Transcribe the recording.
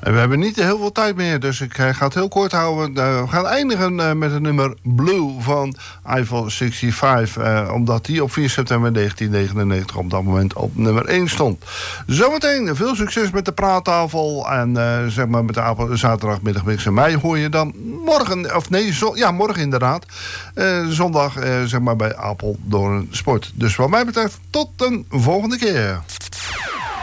En we hebben niet heel veel tijd meer, dus ik ga het heel kort houden. We gaan eindigen met het nummer Blue van Eiffel 65. Omdat die op 4 september 1999 op dat moment op nummer 1 stond. Zometeen veel succes met de praattafel. En zeg maar met de zaterdagmiddagmix. En mij hoor je dan morgen, of nee, morgen inderdaad. Zondag zeg maar bij Apeldoorn Sport. Dus wat mij betreft tot een volgende keer.